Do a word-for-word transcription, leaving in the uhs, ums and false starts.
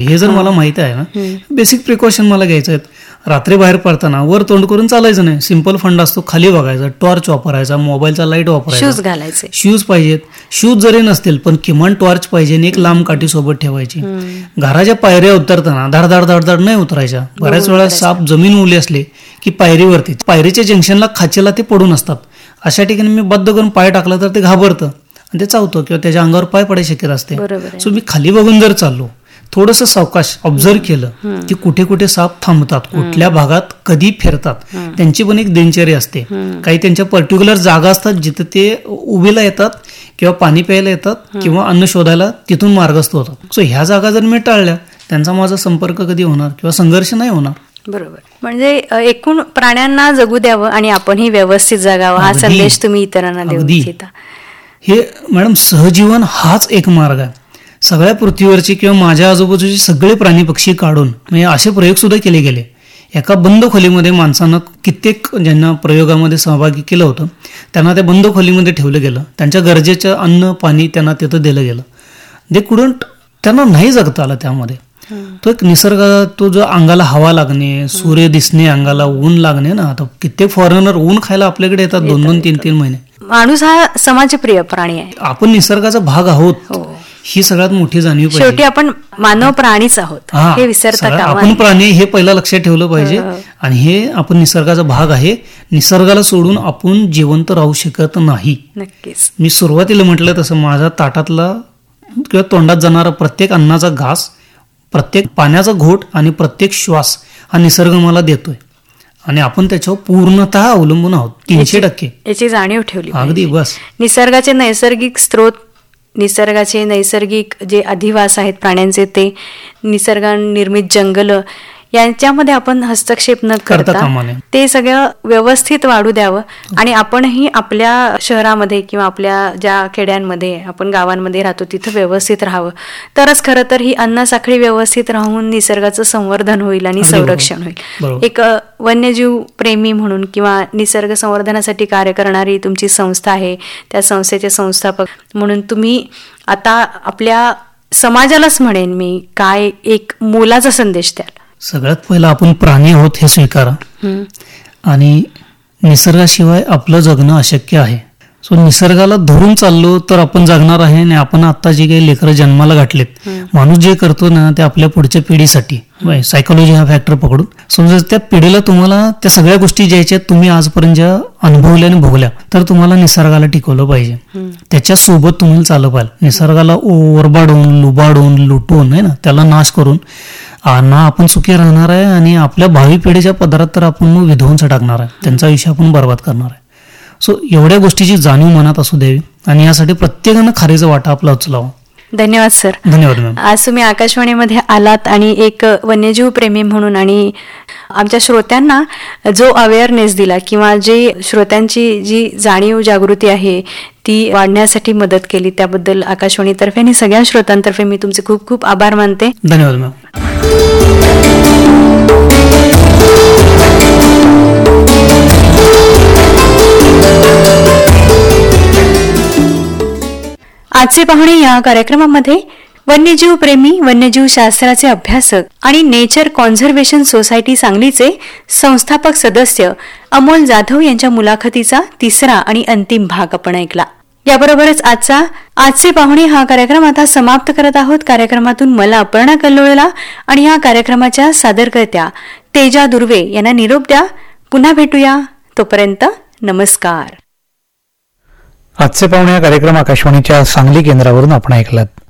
हे जर मला माहिती आहे ना, बेसिक प्रिकॉशन मला घ्यायचं आहेत. रात्री बाहेर पडताना वर तोंड करून चालायचं नाही, सिंपल फंड असतो, खाली बघायचा, टॉर्च वापरायचा, मोबाईलचा लाईट वापरायचा, शूज घालायचे, शूज पाहिजेत. शूज जरी नसतील पण किमान टॉर्च पाहिजे आणि एक लांब काठी सोबत ठेवायची. घराच्या पायऱ्या उतरताना धाडधाड धाडधाड नाही उतरायच्या. बऱ्याच वेळा साप जमीन ओली असले की पायरीवरती, पायरीच्या जंक्शनला खाचेला ते पडून असतात. अशा ठिकाणी मी बद्ध करून पाय टाकला तर ते घाबरतं आणि ते चावतं किंवा त्याच्या अंगावर पाय पडायची शक्यता असते. सो मी खाली बघून जर चाललो, थोडंसं सावकाश ऑब्झर्व केलं की कुठे कुठे साप थांबतात, कुठल्या भागात कधी फिरतात, त्यांची पण एक दिनचर्या असते. काही त्यांच्या पर्टिक्युलर जागा असतात जिथे ते उभीला येतात किंवा पाणी प्यायला येतात किंवा अन्न शोधायला तिथून मार्गस्थ होतात. सो ह्या जागा जर मी टाळल्या, त्यांचा माझा संपर्क कधी होणार किंवा संघर्ष नाही होणार. बरोबर. म्हणजे एकूण प्राण्यांना जगू द्यावं आणि आपणही व्यवस्थित जगावं हा संदेश तुम्ही इतरांना देऊ इच्छिता. हे मॅडम, सहजीवन हाच एक मार्ग आहे. सगळ्या पृथ्वीवरचे किंवा माझ्या आजूबाजूचे सगळे प्राणी पक्षी काढून म्हणजे असे प्रयोग सुद्धा केले गेले. एका बंद खोलीमध्ये माणसानं कित्येक ज्यांना प्रयोगामध्ये सहभागी केलं होतं त्यांना त्या बंद खोलीमध्ये ठेवलं गेलं. त्यांच्या गरजेचं अन्न पाणी त्यांना तिथं दिलं गेलं. दे कुडंट, त्यांना नाही जगता आलं त्यामध्ये. तो एक निसर्ग, तो जो अंगाला हवा लागणे, सूर्य दिसणे, अंगाला ऊन लागणे ना. आता कित्येक फॉरेनर ऊन खायला आपल्याकडे येतात दोन दोन तीन तीन महिने. माणूस हा समाजप्रिय प्राणी आहे. आपण निसर्गाचा भाग आहोत ही सगळ्यात मोठी जाणीव पाहिजे. शेवटी आपण मानव प्राणीच आहोत हे विसरता कामा नये. आपण प्राणी हे पहिला लक्षात ठेवलं पाहिजे. आणि हे आपण निसर्गाचा भाग आहे. निसर्गाला सोडून आपण जिवंत राहू शकत नाही. नक्कीच. मी सुरुवातीला म्हटलं तसं माझ्या ताटातला किंवा तोंडात जाणारा प्रत्येक अन्नाचा घास, प्रत्येक पाण्याचा घोट आणि प्रत्येक श्वास हा निसर्ग मला देतोय आणि आपण त्याच्यावर पूर्णतः अवलंबून आहोत. तीनशे टक्के याची जाणीव ठेवली अगदी. बस निसर्गाचे नैसर्गिक स्रोत, निसर्गाचे नैसर्गिक जे अधिवास आहेत प्राण्यांचे, ते निसर्गनिर्मित जंगल यांच्यामध्ये आपण हस्तक्षेप न करता ते सगळं व्यवस्थित वाढू द्यावं. आणि आपणही आपल्या शहरामध्ये किंवा आपल्या ज्या खेड्यांमध्ये आपण गावांमध्ये राहतो तिथं व्यवस्थित राहावं. तरच खरं तर ही अन्न साखळी व्यवस्थित राहून निसर्गाचं संवर्धन होईल आणि संरक्षण होईल. एक वन्यजीव प्रेमी म्हणून किंवा निसर्ग संवर्धनासाठी कार्य करणारी तुमची संस्था आहे, त्या संस्थेचे संस्थापक म्हणून तुम्ही आता आपल्या समाजालाच म्हणेन मी, काय एक मोलाचा संदेश द्याल? सगळ्यात पहिला आपण प्राणी आहोत हे स्वीकारा. आणि निसर्गाशिवाय आपलं जगणं अशक्य आहे. सो निसर्गाला धरून चाललो तर आपण जगणार आहे. आणि आपण आता जे काही लेकरं जन्माला घातलेत, माणूस जे करतो ना ते आपल्या पुढच्या पिढीसाठी, सायकोलॉजी हा फॅक्टर पकडून समजा त्या पिढीला तुम्हाला त्या सगळ्या गोष्टी ज्याच्या तुम्ही आजपर्यंत ज्या अनुभवल्या आणि भोगल्या, तर तुम्हाला निसर्गाला टिकवलं पाहिजे. त्याच्या सोबत तुम्हाला चाललं पाहिजे. निसर्गाला ओरबाडून, लुबाडून, लुटून आहे ना त्याला नाश करून ना आपण सुखी राहणार आहे आणि आपल्या भावी पिढीच्या पदरात तर आपण मग विध्वंस टाकणार आहे, त्यांचा आयुष्य आपण बर्बाद करणार आहे. सो एवढ्या गोष्टीची जाणीव मनात असू द्यावी आणि यासाठी प्रत्येकानं खारीचा वाटा आपला उचलावा. धन्यवाद सर. धन्यवाद मॅम. आज तुम्ही आकाशवाणीमध्ये आलात आणि एक वन्यजीव प्रेमी म्हणून आणि आमच्या श्रोत्यांना जो अवेअरनेस दिला किंवा जे श्रोत्यांची जी जाणीव जागृती आहे ती वाढण्यासाठी मदत केली, त्याबद्दल आकाशवाणीतर्फे आणि सगळ्या श्रोत्यांतर्फे मी तुमचे खूप खूप आभार मानते. धन्यवाद मॅम. आजचे पाहुणे या कार्यक्रमामध्ये वन्यजीव प्रेमी, वन्यजीव शास्त्राचे अभ्यासक आणि नेचर कॉन्झर्वेशन सोसायटी सांगलीचे संस्थापक सदस्य अमोल जाधव यांच्या मुलाखतीचा तिसरा आणि अंतिम भाग आपण ऐकला. याबरोबरच आजचा आजचे पाहुणे हा कार्यक्रम आता समाप्त करत आहोत. कार्यक्रमातून मला अपर्णा कल्लोळला आणि या कार्यक्रमाच्या सादरकर्त्या तेजा दुर्वे यांना निरोप द्या. पुन्हा भेटूया. तोपर्यंत नमस्कार. आजचे पाहुणे हा कार्यक्रम आकाशवाणीच्या सांगली केंद्रावरून आपण ऐकलात.